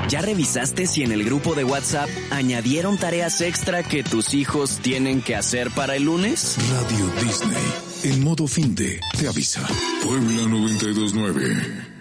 ¿Ya revisaste si en el grupo de WhatsApp añadieron tareas extra que tus hijos tienen que hacer para el lunes? Radio Disney, en modo finde, te avisa. Puebla 92.9.